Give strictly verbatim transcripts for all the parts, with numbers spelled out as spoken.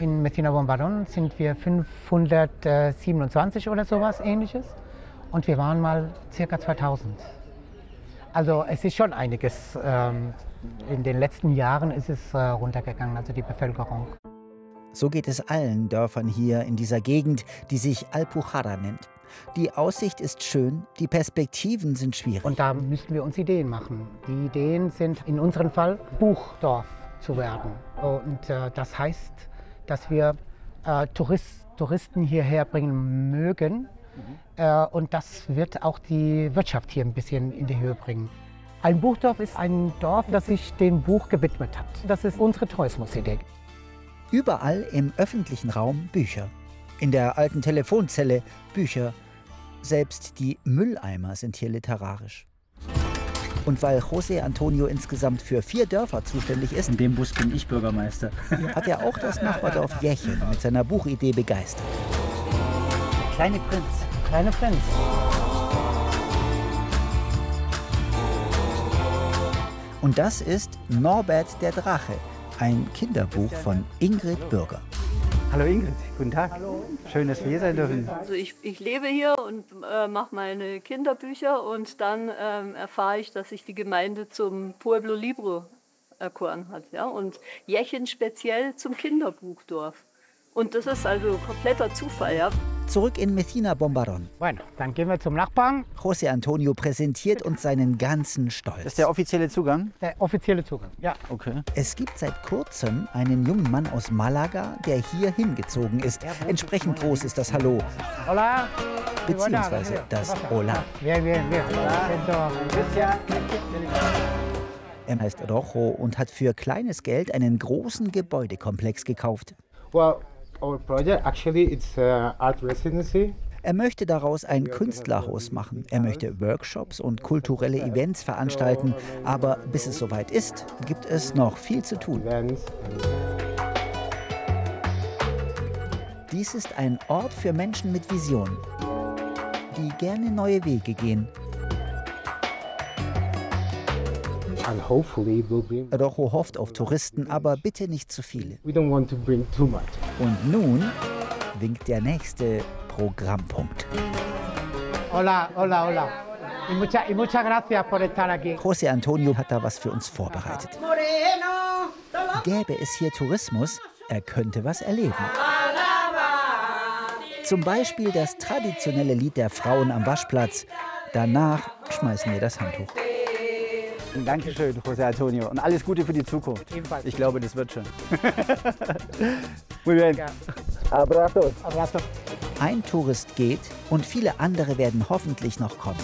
In Messina Bombarron sind wir fünfhundertsiebenundzwanzig oder sowas Ähnliches. Und wir waren mal ca. zweitausend. Also es ist schon einiges. Ähm, in den letzten Jahren ist es äh, runtergegangen, also die Bevölkerung. So geht es allen Dörfern hier in dieser Gegend, die sich Alpujarra nennt. Die Aussicht ist schön, die Perspektiven sind schwierig. Und da müssten wir uns Ideen machen. Die Ideen sind in unserem Fall, Buchdorf zu werden. Und äh, das heißt, dass wir äh, Tourist, Touristen hierher bringen mögen. Mhm. Äh, und das wird auch die Wirtschaft hier ein bisschen in die Höhe bringen. Ein Buchdorf ist ein Dorf, das sich dem Buch gewidmet hat. Das ist unsere Tourismusidee. Überall im öffentlichen Raum Bücher. In der alten Telefonzelle Bücher. Selbst die Mülleimer sind hier literarisch. Und weil José Antonio insgesamt für vier Dörfer zuständig ist, in dem Bus bin ich Bürgermeister, hat er auch das Nachbardorf Jechen mit seiner Buchidee begeistert. Kleine Prinz, kleine Prinz. Und das ist Norbert der Drache, ein Kinderbuch von Ingrid Bürger. Hallo Ingrid, guten Tag. Hallo. Schön, dass wir hier sein dürfen. Also ich, ich lebe hier und äh, mache meine Kinderbücher und dann ähm, erfahre ich, dass sich die Gemeinde zum Pueblo Libro erkoren hat. Ja? Und Jechen speziell zum Kinderbuchdorf. Und das ist also kompletter Zufall. Ja? Zurück in Messina Bombarron. Bueno, dann gehen wir zum Nachbarn. José Antonio präsentiert uns seinen ganzen Stolz. Das ist der offizielle Zugang? Der offizielle Zugang, ja. Okay. Es gibt seit kurzem einen jungen Mann aus Malaga, der hier hingezogen ist. Entsprechend groß ist das Hallo. Hola. Beziehungsweise das Hola. Bien, bien, bien. Er heißt Rojo und hat für kleines Geld einen großen Gebäudekomplex gekauft. Well, our project actually it's uh, art residency. Er möchte daraus ein Künstlerhaus machen. Er möchte Workshops und kulturelle Events veranstalten. Aber bis es soweit ist, gibt es noch viel zu tun. Dies ist ein Ort für Menschen mit Vision, die gerne neue Wege gehen. Rojo hofft auf Touristen, aber bitte nicht zu viele. Und nun winkt der nächste Programmpunkt. Hola, hola, hola. Y mucha, y muchas gracias por estar aquí. José Antonio hat da was für uns vorbereitet. Gäbe es hier Tourismus, er könnte was erleben. Zum Beispiel das traditionelle Lied der Frauen am Waschplatz. Danach schmeißen wir das Handtuch. Dankeschön, José Antonio. Und alles Gute für die Zukunft. Ebenfalls. Ich glaube, das wird schon. Muy bien. Abrazos. Abrazos. Ein Tourist geht und viele andere werden hoffentlich noch kommen.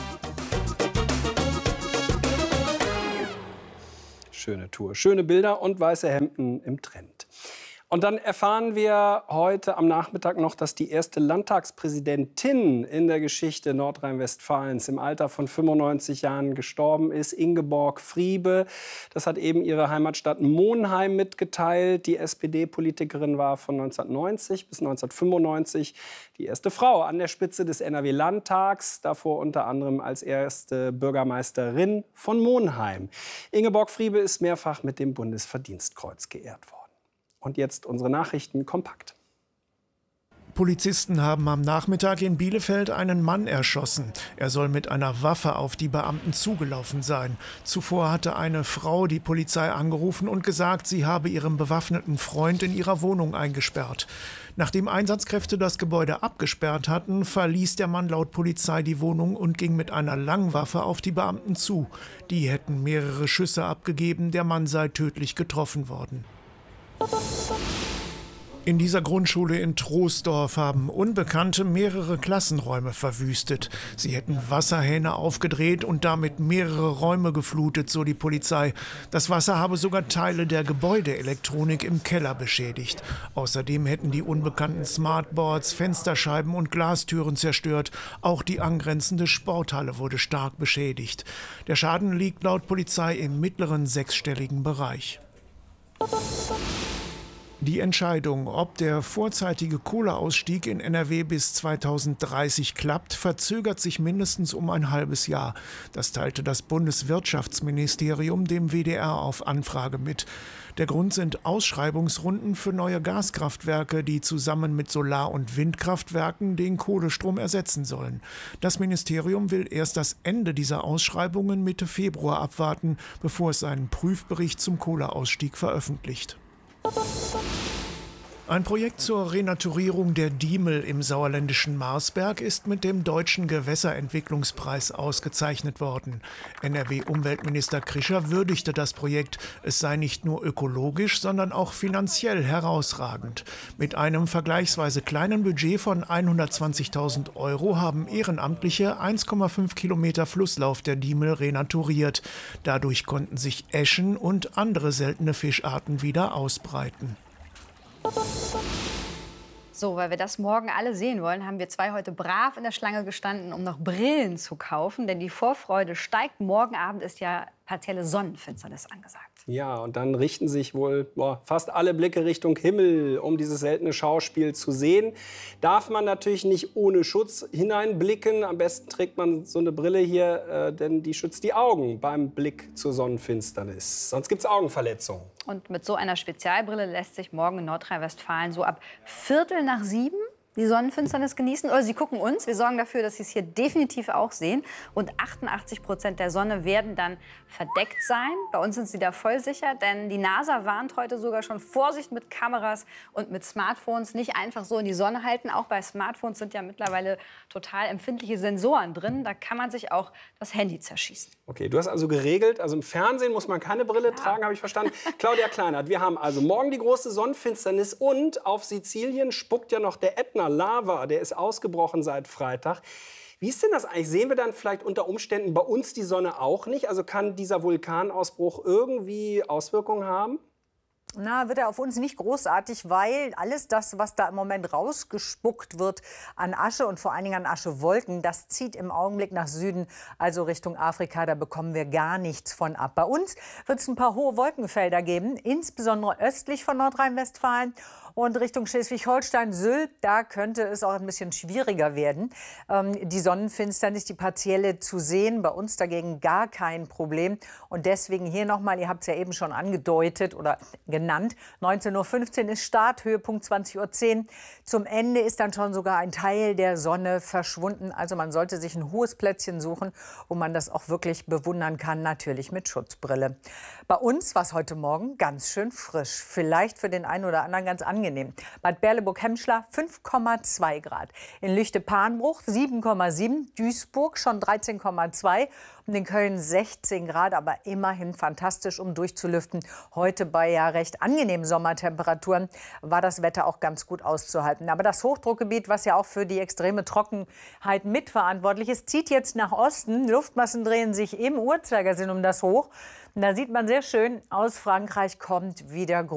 Schöne Tour, schöne Bilder und weiße Hemden im Trend. Und dann erfahren wir heute am Nachmittag noch, dass die erste Landtagspräsidentin in der Geschichte Nordrhein-Westfalens im Alter von fünfundneunzig Jahren gestorben ist, Ingeborg Friebe. Das hat eben ihre Heimatstadt Monheim mitgeteilt. Die S P D-Politikerin war von neunzehnhundertneunzig bis neunzehnhundertfünfundneunzig die erste Frau an der Spitze des N R W-Landtags, davor unter anderem als erste Bürgermeisterin von Monheim. Ingeborg Friebe ist mehrfach mit dem Bundesverdienstkreuz geehrt worden. Und jetzt unsere Nachrichten kompakt. Polizisten haben am Nachmittag in Bielefeld einen Mann erschossen. Er soll mit einer Waffe auf die Beamten zugelaufen sein. Zuvor hatte eine Frau die Polizei angerufen und gesagt, sie habe ihren bewaffneten Freund in ihrer Wohnung eingesperrt. Nachdem Einsatzkräfte das Gebäude abgesperrt hatten, verließ der Mann laut Polizei die Wohnung und ging mit einer Langwaffe auf die Beamten zu. Die hätten mehrere Schüsse abgegeben, der Mann sei tödlich getroffen worden. In dieser Grundschule in Troisdorf haben Unbekannte mehrere Klassenräume verwüstet. Sie hätten Wasserhähne aufgedreht und damit mehrere Räume geflutet, so die Polizei. Das Wasser habe sogar Teile der Gebäudeelektronik im Keller beschädigt. Außerdem hätten die Unbekannten Smartboards, Fensterscheiben und Glastüren zerstört. Auch die angrenzende Sporthalle wurde stark beschädigt. Der Schaden liegt laut Polizei im mittleren sechsstelligen Bereich. Die Entscheidung, ob der vorzeitige Kohleausstieg in N R W bis zweitausenddreißig klappt, verzögert sich mindestens um ein halbes Jahr. Das teilte das Bundeswirtschaftsministerium dem W D R auf Anfrage mit. Der Grund sind Ausschreibungsrunden für neue Gaskraftwerke, die zusammen mit Solar- und Windkraftwerken den Kohlestrom ersetzen sollen. Das Ministerium will erst das Ende dieser Ausschreibungen Mitte Februar abwarten, bevor es seinen Prüfbericht zum Kohleausstieg veröffentlicht. Ein Projekt zur Renaturierung der Diemel im sauerländischen Marsberg ist mit dem Deutschen Gewässerentwicklungspreis ausgezeichnet worden. N R W-Umweltminister Krischer würdigte das Projekt. Es sei nicht nur ökologisch, sondern auch finanziell herausragend. Mit einem vergleichsweise kleinen Budget von hundertzwanzigtausend Euro haben Ehrenamtliche eins Komma fünf Kilometer Flusslauf der Diemel renaturiert. Dadurch konnten sich Äschen und andere seltene Fischarten wieder ausbreiten. So, weil wir das morgen alle sehen wollen, haben wir zwei heute brav in der Schlange gestanden, um noch Brillen zu kaufen. Denn die Vorfreude steigt. Morgen Abend ist ja partielle Sonnenfinsternis angesagt. Ja, und dann richten sich wohl boah, fast alle Blicke Richtung Himmel, um dieses seltene Schauspiel zu sehen. Darf man natürlich nicht ohne Schutz hineinblicken. Am besten trägt man so eine Brille hier, äh, denn die schützt die Augen beim Blick zur Sonnenfinsternis. Sonst gibt es Augenverletzungen. Und mit so einer Spezialbrille lässt sich morgen in Nordrhein-Westfalen so ab Viertel nach sieben die Sonnenfinsternis genießen. Oder Sie gucken uns. Wir sorgen dafür, dass Sie es hier definitiv auch sehen. Und achtundachtzig Prozent der Sonne werden dann verdeckt sein. Bei uns sind Sie da voll sicher, denn die NASA warnt heute sogar schon: Vorsicht mit Kameras und mit Smartphones. Nicht einfach so in die Sonne halten. Auch bei Smartphones sind ja mittlerweile total empfindliche Sensoren drin. Da kann man sich auch das Handy zerschießen. Okay, du hast also geregelt, also im Fernsehen muss man keine Brille ja. tragen, habe ich verstanden. Claudia Kleinert, wir haben also morgen die große Sonnenfinsternis und auf Sizilien spuckt ja noch der Ätna Lava, der ist ausgebrochen seit Freitag. Wie ist denn das eigentlich? Sehen wir dann vielleicht unter Umständen bei uns die Sonne auch nicht? Also kann dieser Vulkanausbruch irgendwie Auswirkungen haben? Na, wird er auf uns nicht großartig, weil alles das, was da im Moment rausgespuckt wird an Asche und vor allen Dingen an Aschewolken, das zieht im Augenblick nach Süden, also Richtung Afrika. Da bekommen wir gar nichts von ab. Bei uns wird es ein paar hohe Wolkenfelder geben, insbesondere östlich von Nordrhein-Westfalen. Und Richtung Schleswig-Holstein, Sylt, da könnte es auch ein bisschen schwieriger werden, ähm, die Sonnenfinsternis, die partielle zu sehen. Bei uns dagegen gar kein Problem. Und deswegen hier nochmal, ihr habt es ja eben schon angedeutet oder genannt, neunzehn Uhr fünfzehn ist Start, Höhepunkt zwanzig Uhr zehn. Zum Ende ist dann schon sogar ein Teil der Sonne verschwunden. Also man sollte sich ein hohes Plätzchen suchen, wo man das auch wirklich bewundern kann, natürlich mit Schutzbrille. Bei uns war es heute Morgen ganz schön frisch. Vielleicht für den einen oder anderen ganz angenehm. Bad Berleburg-Hemschler fünf Komma zwei Grad. In Lüchte-Panbruch sieben Komma sieben. Duisburg schon dreizehn Komma zwei. Und in Köln sechzehn Grad, aber immerhin fantastisch, um durchzulüften. Heute bei ja recht angenehmen Sommertemperaturen war das Wetter auch ganz gut auszuhalten. Aber das Hochdruckgebiet, was ja auch für die extreme Trockenheit mitverantwortlich ist, zieht jetzt nach Osten. Luftmassen drehen sich im Uhrzeigersinn um das Hoch. Und da sieht man sehr schön, aus Frankreich kommt wieder groß.